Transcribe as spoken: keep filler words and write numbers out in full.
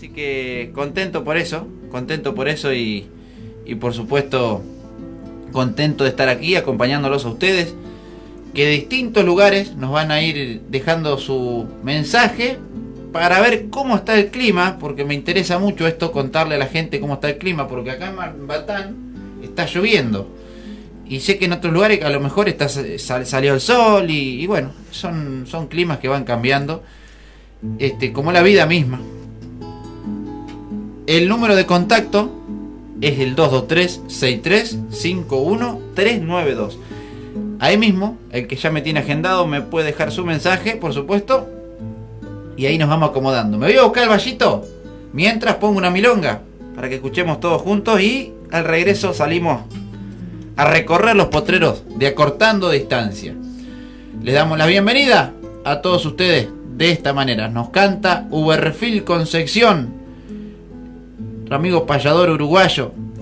Así que contento por eso, contento por eso y, y por supuesto contento de estar aquí acompañándolos a ustedes, que de distintos lugares nos van a ir dejando su mensaje para ver cómo está el clima, porque me interesa mucho esto, contarle a la gente cómo está el clima, porque acá en Batán está lloviendo. Y sé que en otros lugares a lo mejor está, sal, salió el sol y, y bueno, son, son climas que van cambiando, este, como la vida misma. El número de contacto es el dos dos tres, seis tres cinco uno, tres nueve dos. Ahí mismo, el que ya me tiene agendado me puede dejar su mensaje, por supuesto, y ahí nos vamos acomodando. Me voy a buscar el vallito mientras pongo una milonga para que escuchemos todos juntos y al regreso salimos a recorrer los potreros de Acortando Distancia. Les damos la bienvenida a todos ustedes de esta manera. Nos canta Uberfil Concepción, nuestro amigo payador uruguayo,